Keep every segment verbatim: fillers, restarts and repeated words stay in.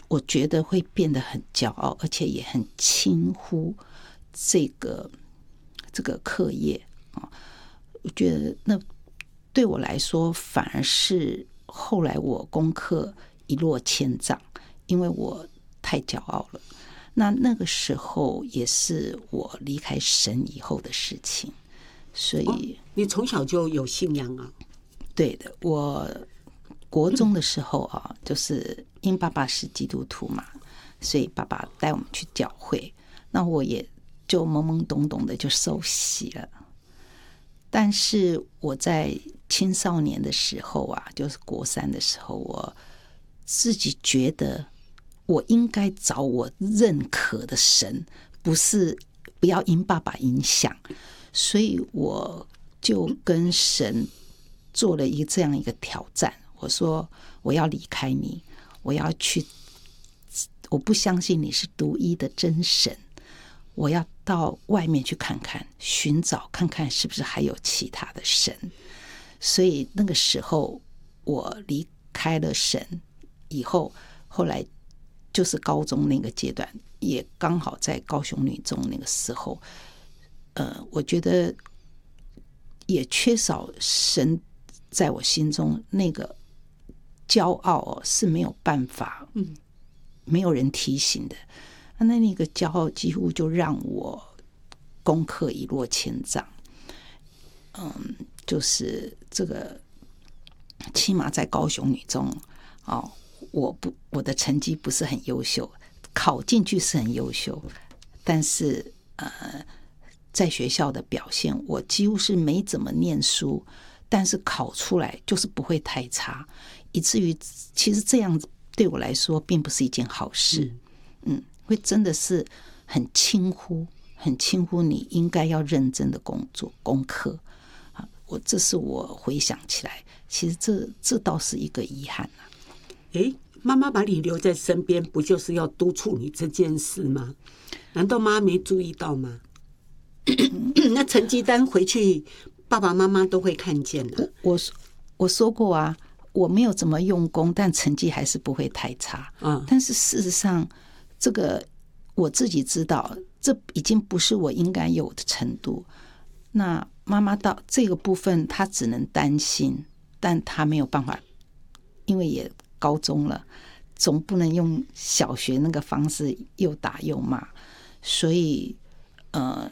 我觉得会变得很骄傲，而且也很轻忽这个这个课业啊。我觉得那对我来说，反而是后来我功课一落千丈，因为我太骄傲了。那那个时候也是我离开神以后的事情，所以、哦、 你从小就有信仰啊？ 对的，我国中的时候啊，就是因爸爸是基督徒嘛，所以爸爸带我们去教会，那我也就懵懵懂懂的就受洗了。但是我在青少年的时候啊，就是国三的时候，我自己觉得我应该找我认可的神，不是不要因爸爸影响，所以我就跟神做了一个这样一个挑战。我说我要离开你，我要去，我不相信你是独一的真神，我要到外面去看看，寻找看看是不是还有其他的神。所以那个时候我离开了神以后，后来就是高中那个阶段，也刚好在高雄女中那个时候，呃，我觉得也缺少神在我心中那个骄傲是没有办法，嗯，没有人提醒的。那那个骄傲几乎就让我功课一落千丈。嗯，就是这个，起码在高雄女中哦，我不我的成绩不是很优秀，考进去是很优秀，但是呃，在学校的表现，我几乎是没怎么念书，但是考出来就是不会太差，以至于其实这样对我来说并不是一件好事。嗯，会真的是很轻忽，很轻忽你应该要认真的工作功课。我这是我回想起来，其实这这倒是一个遗憾啊。 诶，妈妈把你留在身边，不就是要督促你这件事吗？难道妈没注意到吗？那成绩单回去，爸爸妈妈都会看见的。 我我我说过啊，我没有怎么用功，但成绩还是不会太差。嗯，但是事实上，这个我自己知道，这已经不是我应该有的程度。那妈妈到这个部分，她只能担心，但她没有办法，因为也高中了，总不能用小学那个方式又打又骂，所以呃，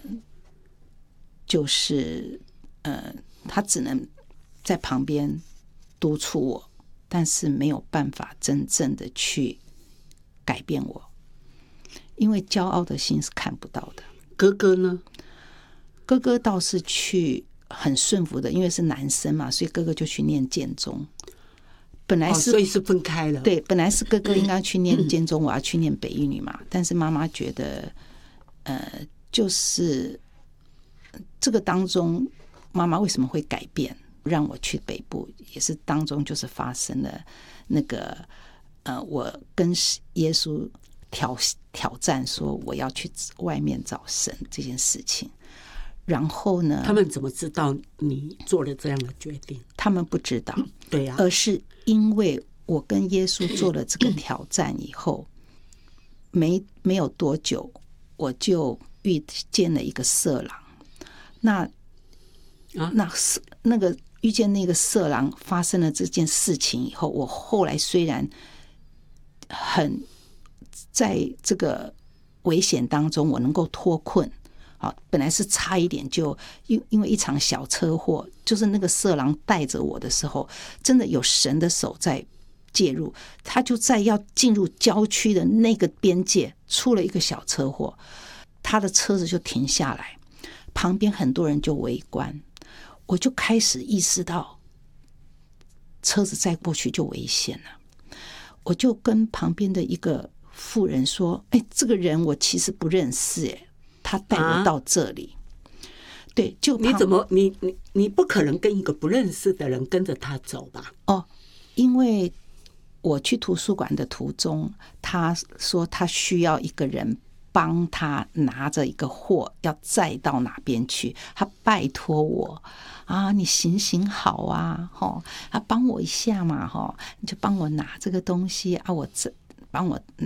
就是呃，她只能在旁边督促我，但是没有办法真正的去改变我，因为骄傲的心是看不到的。 哥哥呢？ 哥哥倒是去很顺服的，因为是男生嘛，所以哥哥就去念建中。本来是、 哦、所以是分开了。 对，本来是哥哥应该去念建中，我要去念北一女嘛。但是妈妈觉得，呃，就是这个当中，妈妈为什么会改变，让我去北部，也是当中就是发生了那个，呃，我跟耶稣挑挑战说我要去外面找神这件事情。然后呢？ 他们怎么知道你做了这样的决定？ 他们不知道，嗯、 对呀、啊， 而是因为我跟耶稣做了这个挑战以后，没没有多久，我就遇见了一个色狼。那啊，那那个遇见那个色狼，发生了这件事情以后，我后来虽然很在这个危险当中，我能够脱困。好，本来是差一点就因因为一场小车祸，就是那个色狼带着我的时候，真的有神的手在介入，他就在要进入郊区的那个边界出了一个小车祸，他的车子就停下来，旁边很多人就围观，我就开始意识到车子再过去就危险了，我就跟旁边的一个妇人说：“哎，这个人我其实不认识，哎。”他带我到这里，啊、对，就你怎么你你你不可能跟一个不认识的人跟着他走吧？ 哦，因为我去图书馆的途中，他说他需要一个人帮他拿着一个货要载到哪边去，他拜托我啊，你行行好啊，哈，啊帮我一下嘛，哈，你就帮我拿这个东西啊，我这帮我。